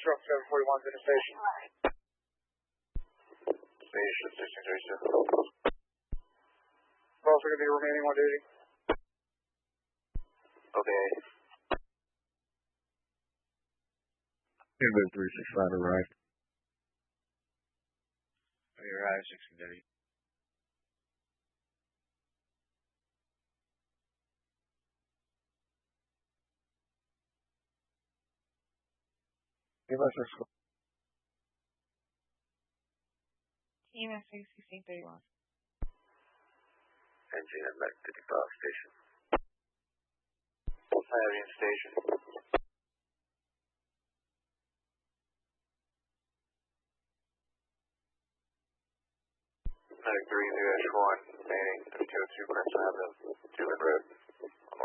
Truck 741's in the station. Station 1632. Also going to be remaining on duty. Okay. Inbound 365 arrived. We arrived 1630. Give us a EMS 1631. Engine at Mac 55 station. I have you in station. Medic 30-1, remaining 202 Crimson Avenue, 2 in road.